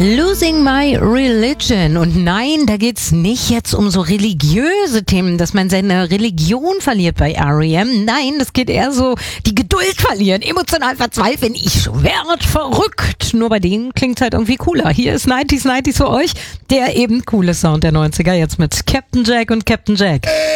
Losing My Religion. Und nein, da geht's nicht jetzt um so religiöse Themen, dass man seine Religion verliert bei R.E.M. Nein, das geht eher so, die Geduld verlieren, emotional verzweifeln. Ich werd verrückt. Nur bei denen klingt's halt irgendwie cooler. Hier ist 90s für euch, der eben coole Sound der 90er, jetzt mit Captain Jack und Captain Jack.